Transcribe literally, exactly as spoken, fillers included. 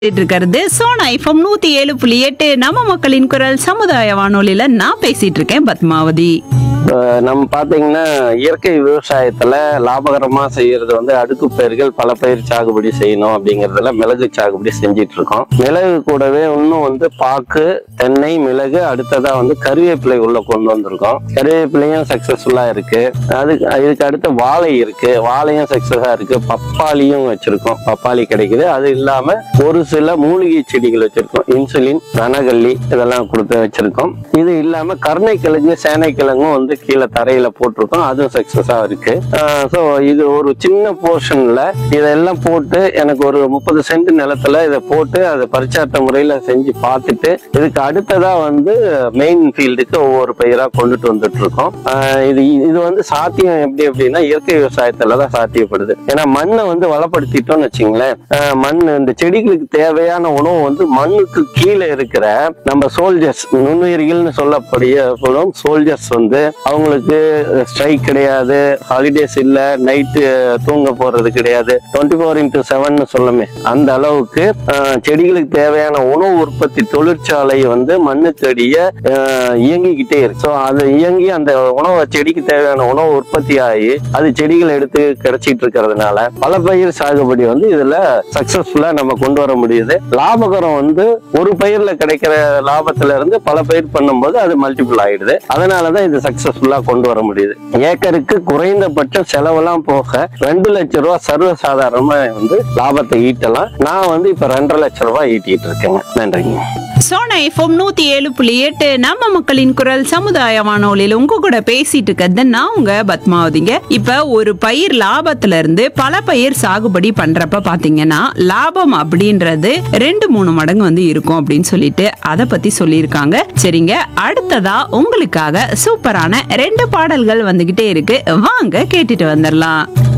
இருக்கிறது சோனா எஃப்எம் நூத்தி ஏழு புள்ளி எட்டு நம்ம மக்களின் குரல் சமுதாய வானொலியில நான் பேசிட்டு இருக்கேன் பத்மாவதி. நம்ம பாத்தீங்கன்னா இயற்கை விவசாயத்துல லாபகரமா செய்யறது வந்து அடுக்கு பயிர்கள் பல பயிர் சாகுபடி செய்யணும் அப்படிங்கறதுல மிளகு சாகுபடி செஞ்சிட்டு இருக்கோம். மிளகு கூடவே இன்னும் வந்து பாக்கு, தென்னை, மிளகு, அடுத்ததா வந்து கருவேப்பிலை உள்ள கொண்டு வந்திருக்கோம். கருவேப்பிலையும் சக்சஸ்ஃபுல்லா இருக்கு. அது இதுக்கு அடுத்து வாழை இருக்கு, வாழையும் சக்சஸா இருக்கு. பப்பாளியும் வச்சிருக்கோம், பப்பாளி கிடைக்குது. அது இல்லாம ஒரு சில மூலிகை செடிகள் வச்சிருக்கோம், இன்சுலின், ரணகல்லி இதெல்லாம் கொடுத்து வச்சிருக்கோம். இது இல்லாம கருணை கிழங்கு, சேனை கிழங்கும் வந்து கீழே தரையில போட்டிருக்கோம், அதுவும் சக்சஸா இருக்கு. ஸோ இது ஒரு சின்ன போர்ஷன்ல இதெல்லாம் போட்டு எனக்கு ஒரு முப்பது சென்ட் நிலத்துல இதை போட்டு அதை பரிச்சார்த்த முறையில செஞ்சு பார்த்துட்டு இதுக்கு அடுத்ததா வந்து மெயின் ஃபீல்டுக்கு ஒவ்வொரு பயிரா கொண்டுட்டு வந்துட்டு இருக்கோம். இது இது வந்து சாத்தியம் எப்படி அப்படின்னா இயற்கை விவசாயத்துலதான் சாத்தியப்படுது. ஏன்னா மண்ணை வந்து வளப்படுத்திட்டோம்னு வச்சுங்களேன், மண் இந்த செடிகளுக்கு தேவையான உணவு வந்து மண்ணுக்கு கீழே இருக்கிற நம்ம சோல்ஜர்ஸ், நுண்ணுயிரிகள்னு சொல்லக்கூடிய சோல்ஜர்ஸ் வந்து அவங்களுக்கு ஸ்ட்ரைக் கிடையாது, ஹாலிடேஸ் இல்ல, நைட்டு தூங்க போறது கிடையாது, டுவெண்ட்டி ஃபோர் இன்டூ செவன் சொல்லுமே அந்த அளவுக்கு செடிகளுக்கு தேவையான உணவு உற்பத்தி தொழிற்சாலை வந்து மண்ணுக்கடிய இயங்கிக்கிட்டே இருக்கு. ஸோ அது இயங்கி அந்த உணவு செடிக்கு தேவையான உணவு உற்பத்தி ஆகி அது செடிகள் எடுத்து கிடைச்சிட்டு இருக்கிறதுனால பல பயிர் சாகுபடி வந்து இதுல சக்சஸ்ஃபுல்லா நம்ம கொண்டு வர முடியுது. லாபகரம் வந்து ஒரு பயிர்ல கிடைக்கிற லாபத்துல இருந்து பல பயிர் பண்ணும்போது அது மல்டிபிள் ஆயிடுது. அதனாலதான் இது சக்சஸ்ஃபுல்லா கொண்டு வர முடியுது. ஏக்கருக்கு குறைந்தபட்சம் செலவெல்லாம் போக ரெண்டு லட்சம் ரூபாய் சர்வசாதாரணமா வந்து லாபத்தை ஈட்டலாம். நான் வந்து இப்ப ரெண்டரை லட்சம் ரூபாய் ஈட்டிட்டு இருக்கேங்க. நன்றிங்க. சோனா எஃப்எம் நூத்தி ஏழு புள்ளி எட்டு நம்ம மக்களின் குரல் சமுதாய வானொலியில உங்க கூட பேசிட்டு இருக்கிறது நான் உங்க பத்மாவதிங்க. இப்ப ஒரு பயிர் லாபத்துல இருந்து பல பயிர் சாகுபடி பண்றப்ப பாத்தீங்கன்னா லாபம் அப்படின்றது ரெண்டு மூணு மடங்கு வந்து இருக்கும் அப்படின்னு சொல்லிட்டு அதை பத்தி சொல்லியிருக்காங்க. சரிங்க, அடுத்ததா உங்களுக்காக சூப்பரான ரெண்டு பாடல்கள் வந்துகிட்டே இருக்கு, வாங்க கேட்டுட்டு வந்துடலாம்.